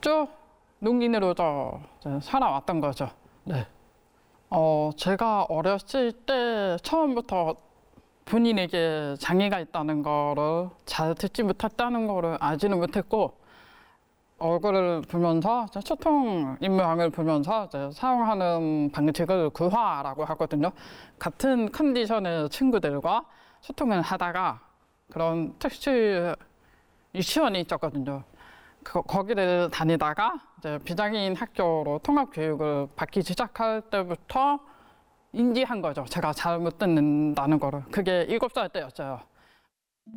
쭉 농인으로 이제 살아왔던 거죠. 네. 제가 어렸을 때 처음부터 본인에게 장애가 있다는 거를 잘 듣지 못했다는 거를 알지는 못했고, 얼굴을 보면서 소통 임무왕을 보면서 이제 사용하는 방식을 구화라고 하거든요. 같은 컨디션의 친구들과 소통을 하다가 그런 특수 유치원이 있었거든요. 거기를 다니다가 이제 비장애인 학교로 통합 교육을 받기 시작할 때부터 인지한 거죠. 제가 잘 못 듣는다는 거를. 그게 7살 때였어요.